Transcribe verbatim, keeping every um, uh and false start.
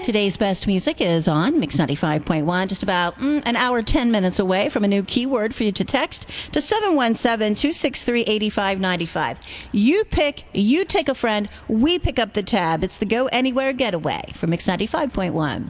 Today's best music is on Mix ninety-five point one, just about mm, an hour, ten minutes away from a new keyword for you to text to seven one seven, two six three, eight five nine five. You pick, you take a friend, we pick up the tab. It's the Go Anywhere Getaway from Mix ninety-five point one.